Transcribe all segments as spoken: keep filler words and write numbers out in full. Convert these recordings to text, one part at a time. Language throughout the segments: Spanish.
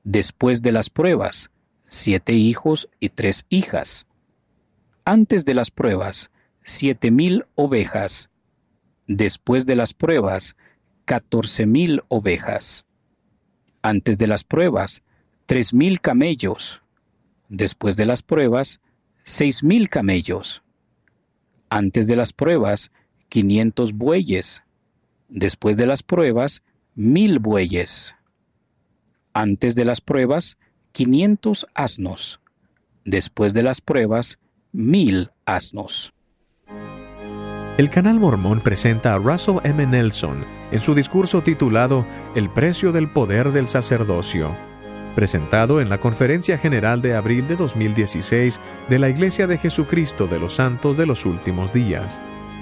Después de las pruebas, siete hijos y tres hijas. Antes de las pruebas, siete mil ovejas. Después de las pruebas, catorce mil ovejas. Antes de las pruebas, tres mil camellos. Después de las pruebas, seis mil camellos. Antes de las pruebas, quinientos bueyes. Después de las pruebas, mil bueyes. Antes de las pruebas, quinientos asnos. Después de las pruebas, mil asnos. El Canal Mormón presenta a Russell M. Nelson en su discurso titulado El precio del poder del sacerdocio, presentado en la Conferencia General de abril de dos mil dieciséis de la Iglesia de Jesucristo de los Santos de los Últimos Días.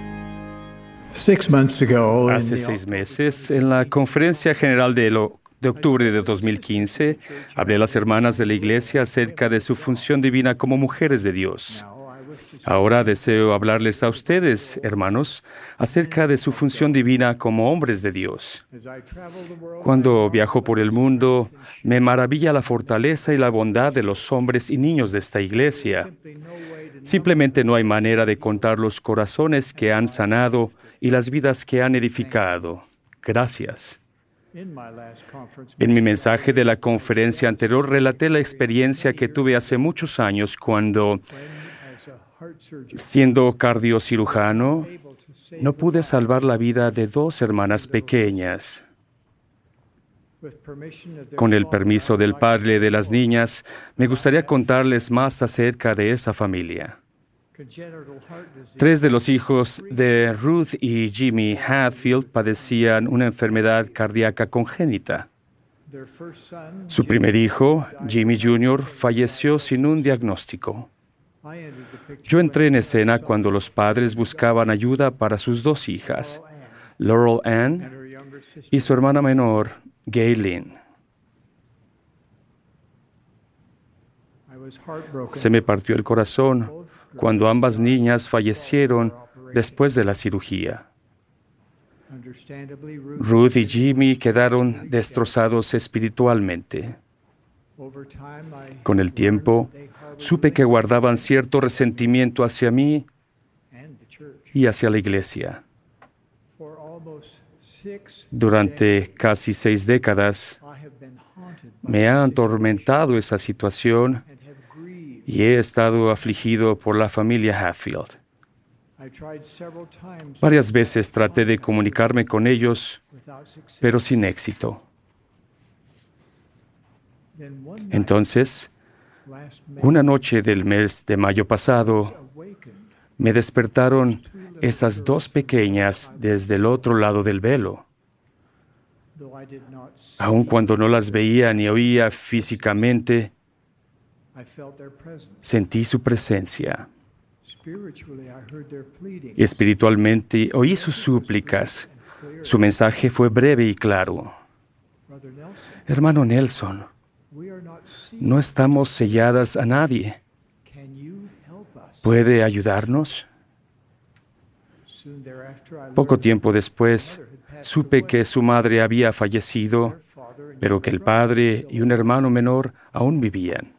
Hace seis meses, en la Conferencia General de, lo, de octubre de dos mil quince, hablé a las hermanas de la Iglesia acerca de su función divina como mujeres de Dios. Ahora deseo hablarles a ustedes, hermanos, acerca de su función divina como hombres de Dios. Cuando viajo por el mundo, me maravilla la fortaleza y la bondad de los hombres y niños de esta iglesia. Simplemente no hay manera de contar los corazones que han sanado y las vidas que han edificado. Gracias. En mi mensaje de la conferencia anterior relaté la experiencia que tuve hace muchos años cuando, siendo cardiocirujano, no pude salvar la vida de dos hermanas pequeñas. Con el permiso del padre de las niñas, me gustaría contarles más acerca de esa familia. Tres de los hijos de Ruth y Jimmy Hatfield padecían una enfermedad cardíaca congénita. Su primer hijo, Jimmy junior, falleció sin un diagnóstico. Yo entré en escena cuando los padres buscaban ayuda para sus dos hijas, Laurel Ann y su hermana menor, Gaylene. Se me partió el corazón cuando ambas niñas fallecieron después de la cirugía. Ruth y Jimmy quedaron destrozados espiritualmente. Con el tiempo, supe que guardaban cierto resentimiento hacia mí y hacia la iglesia. Durante casi seis décadas, me ha atormentado esa situación y he estado afligido por la familia Hatfield. Varias veces traté de comunicarme con ellos, pero sin éxito. Entonces, una noche del mes de mayo pasado, me despertaron esas dos pequeñas desde el otro lado del velo. Aun cuando no las veía ni oía físicamente, sentí su presencia. Espiritualmente oí sus súplicas. Su mensaje fue breve y claro. Hermano Nelson, no estamos selladas a nadie. ¿Puede ayudarnos? Poco tiempo después, supe que su madre había fallecido, pero que el padre y un hermano menor aún vivían.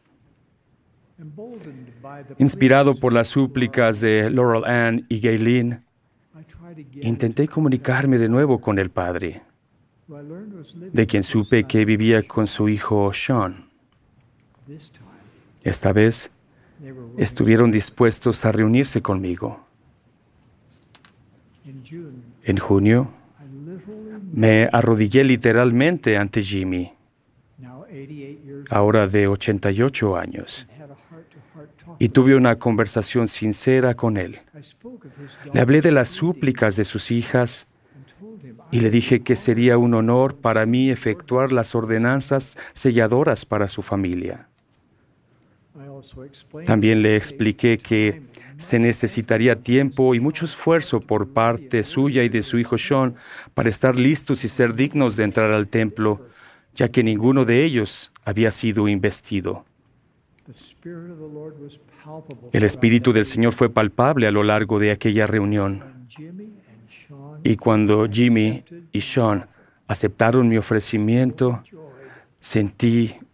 Inspirado por las súplicas de Laurel Ann y Gaylene, intenté comunicarme de nuevo con el padre, de quien supe que vivía con su hijo Sean. Esta vez, estuvieron dispuestos a reunirse conmigo. En junio, me arrodillé literalmente ante Jimmy, ahora de ochenta y ocho años, y tuve una conversación sincera con él. Le hablé de las súplicas de sus hijas y le dije que sería un honor para mí efectuar las ordenanzas selladoras para su familia. También le expliqué que se necesitaría tiempo y mucho esfuerzo por parte suya y de su hijo Sean para estar listos y ser dignos de entrar al templo, ya que ninguno de ellos había sido investido. El Espíritu del Señor fue palpable a lo largo de aquella reunión. Y cuando Jimmy y Sean aceptaron mi ofrecimiento, sentí